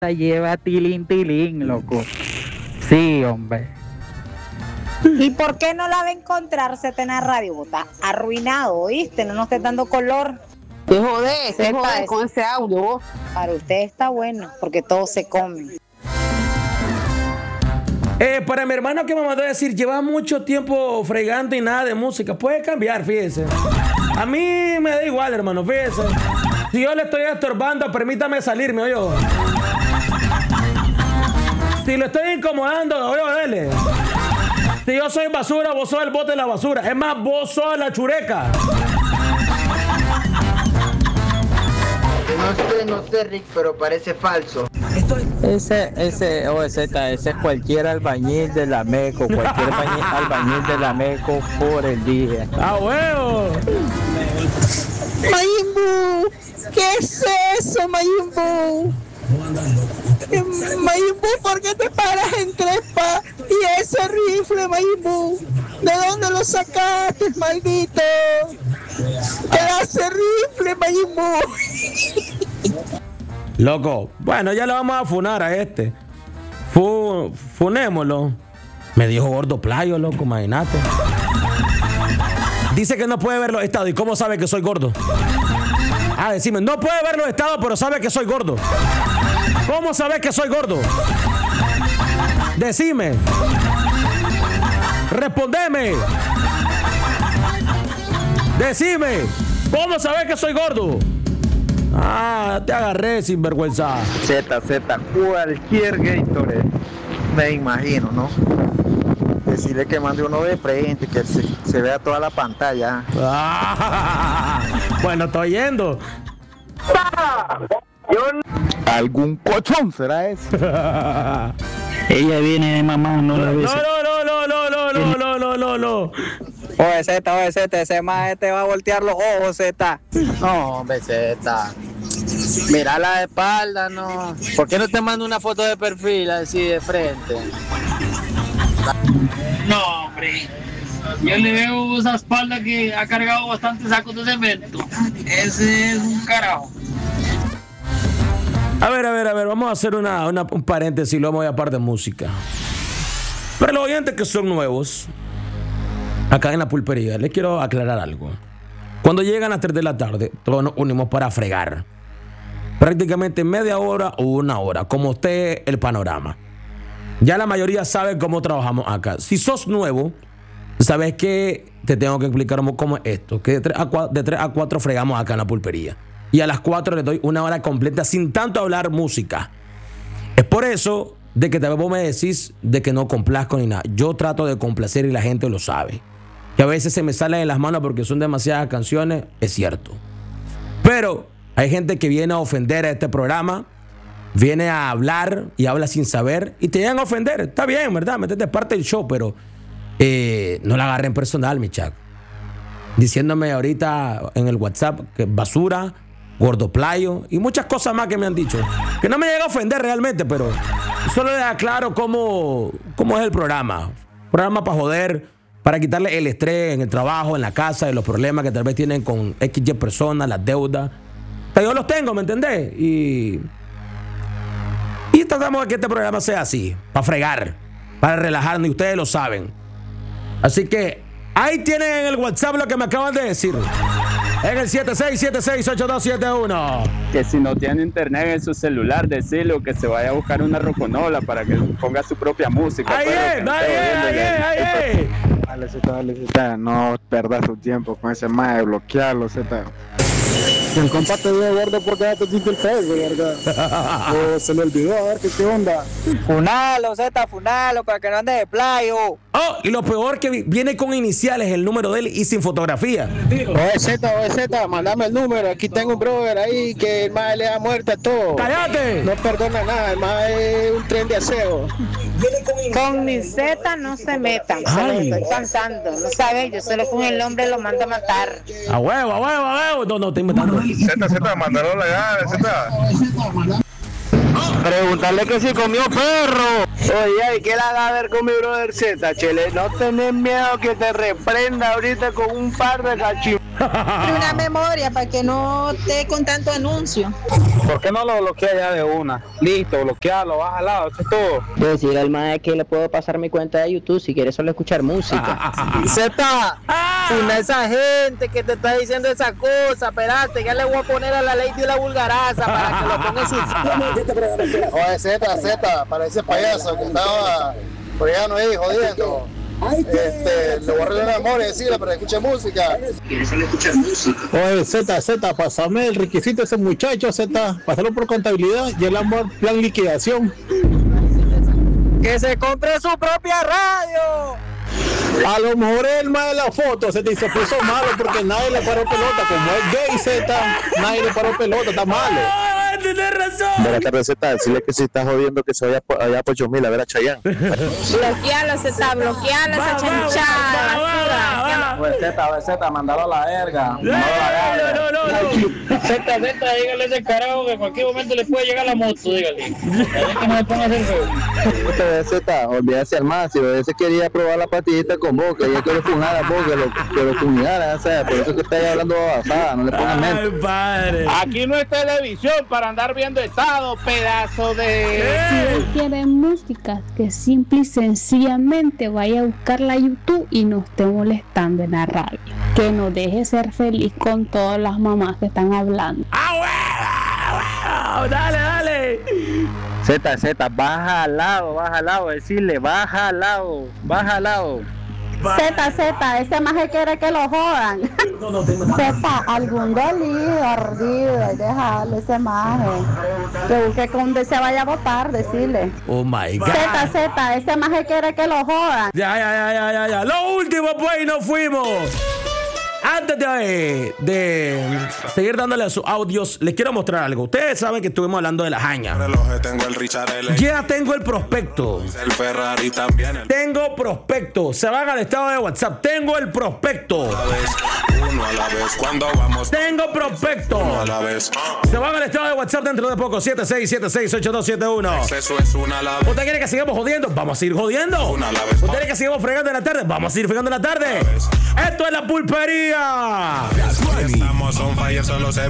lleva tilín, tilín, loco. Sí, hombre. ¿Y por qué no la va a encontrar en la radio? Está arruinado, ¿viste? No nos esté dando color. Te jodés Sepa con ese audio vos. Para usted está bueno, porque todo se come. Para mi hermano que me mandó a decir, lleva mucho tiempo fregando y nada de música. Puede cambiar, fíjese. A mí me da igual, hermano, fíjese. Si yo le estoy estorbando, permítame salirme, oye. Si lo estoy incomodando, oye, dele. Si yo soy basura, vos sos el bote de la basura. Es más, vos sos la chureca. No sé, Rick, pero parece falso. Ese OZ, ese es cualquier albañil de la Meco, cualquier albañil de la Meco por el día. ¡Ah, huevo! Mayimbu, ¿qué es eso, Mayimbu? Mayimbu, ¿por qué te paras en Crespa? Y ese rifle, Mayimbu, ¿de dónde lo sacaste, maldito? ¿Qué hace rifle, Mayimbu? Loco, bueno, ya le vamos a funar a este. Funémoslo. Me dijo gordo playo, loco, imagínate. Dice que no puede ver los estados. ¿Y cómo sabe que soy gordo? Ah, decime, no puede ver los estados, pero sabe que soy gordo. ¿Cómo sabe que soy gordo? Decime. Respondeme. Decime. ¿Cómo sabes que soy gordo? Ah, te agarré, sinvergüenza. Z, cualquier Gatorade, me imagino, ¿no? Decirle que mande uno de frente, que se vea toda la pantalla. Bueno, estoy yendo. ¿Algún cochón será eso? Ella viene de mamá, no la ves. No. Oye, Z, ese más te va a voltear los ojos, Z. No, hombre, Z. Mira la espalda, no. ¿Por qué no te mando una foto de perfil así de frente? No, hombre. Yo le veo esa espalda que ha cargado bastantes sacos de cemento. Ese es un carajo. A ver, vamos a hacer un paréntesis y luego voy a par de música. Para los oyentes que son nuevos, acá en la pulpería, les quiero aclarar algo. Cuando llegan a 3 de la tarde, todos nos unimos para fregar. Prácticamente media hora o una hora, como esté el panorama. Ya la mayoría sabe cómo trabajamos acá. Si sos nuevo, sabes que te tengo que explicar cómo es esto. Que de 3 a 4 fregamos acá en la pulpería. Y a las 4 les doy una hora completa sin tanto hablar música. Es por eso de que vos me decís de que no complazco ni nada. Yo trato de complacer y la gente lo sabe. Que a veces se me salen de las manos porque son demasiadas canciones, es cierto. Pero hay gente que viene a ofender a este programa, viene a hablar y habla sin saber y te llegan a ofender. Está bien, ¿verdad? Métete parte del show, pero no la agarren personal, mi chac. Diciéndome ahorita en el WhatsApp que basura, gordo playo y muchas cosas más que me han dicho. Que no me llega a ofender realmente, pero solo les aclaro cómo es el programa. Programa para joder, para quitarle el estrés en el trabajo, en la casa, de los problemas que tal vez tienen con XY personas, las deudas. Pero yo los tengo, ¿me entendés? Y tratamos de que este programa sea así, para fregar, para relajarnos, y ustedes lo saben. Así que ahí tienen en el WhatsApp lo que me acaban de decir. En el 76768271. Que si no tiene internet en su celular, decirle que se vaya a buscar una roconola para que ponga su propia música. Ahí es. Dale, Z, no perdas tu tiempo con ese mae, bloquearlo, Z. El compa te dio gordo porque ya te hiciste el Facebook, ¿verdad? O se le olvidó, a ver qué onda. Funalo, Z, funalo, para que no ande de playo. Oh, y lo peor que viene con iniciales, el número de él y sin fotografía. Oye, Z, mandame el número. Aquí tengo un brother ahí que el mae le da muerte a todo. ¡Cállate! No perdona nada, el mae es un tren de aseo. Con mi Z no se metan, se lo estoy cansando. No sabes, yo solo con el hombre lo mando a matar. A huevo. No, estoy inventando. Z, mándalo la gana, Z. Preguntarle que si comió perro. Oye, ¿y qué la va a ver con mi brother Z, Chele? No tenés miedo que te reprenda ahorita con un par de cachimbo. una memoria para que no esté con tanto anuncio. ¿Por qué no lo bloquea ya de una? Listo, bloquealo, baja al lado, eso es todo. Decir al mae que le puedo pasar mi cuenta de YouTube si quiere solo escuchar música. Z, una esa gente que te está diciendo esa cosa, espérate, ya le voy a poner a la ley de la vulgaraza para que lo ponga en su... Oye, Z, parece payaso que estaba por allá no ahí jodiendo. Le borré la memoria, decirle para que escuche música. Oye, Z, pásame el requisito de ese muchacho, Z, pásalo por contabilidad y el plan liquidación. ¡Que se compre su propia radio! A lo mejor el más de la foto se puso malo porque nadie le paró pelota. Como es gay, Z, nadie le paró pelota, está malo. Tienes razón. Buenas tardes, Z, decirle que si está jodiendo que se vaya allá por 8000 a ver a Chayanne. Bloquealo, Z, bloquealo esa chanchada. Pues Z, mandalo a la verga. Z, dígale a ese carajo que en cualquier momento le puede llegar la moto, dígale. Que no me ponga a hacer feo. Z, olvídese al más, si ese quería probar la patillita con vos, que ella quiere funar a vos, que lo fumigaran, o sea, por eso que está ahí hablando babasada, no le pongan mente. Ay, padre. Aquí no es televisión para andar viendo estado, pedazo de... Si él quiere música, que simple y sencillamente vaya a buscarla a YouTube y no esté molestando en la radio. Que nos deje ser feliz con todas las mamás que están hablando. Dale. Z, baja al lado, decirle, baja al lado. Z, ese maje quiere que lo jodan. Z, algún dolido, ardido, y dejarle ese maje. Que busque donde se vaya a votar, decirle. Oh my God. Z, ese maje quiere que lo jodan. Ya. Lo último, pues, y nos fuimos. Antes de seguir dándole a sus audios, les quiero mostrar algo. Ustedes saben que estuvimos hablando de la jaña. Ya tengo el prospecto. El Ferrari también. Tengo prospecto. Se van al estado de WhatsApp. Tengo el prospecto. Uno a la vez. Cuando vamos. Tengo prospecto. Uno a la vez. Se van al estado de WhatsApp dentro de poco. 76768271. Eso es una a la vez. ¿Usted quiere que sigamos jodiendo? Vamos a seguir jodiendo. Una a la vez. ¿Usted quiere que sigamos fregando en la tarde? Vamos a seguir fregando en la tarde. Esto es La Pulpería. Estamos on fire, solo se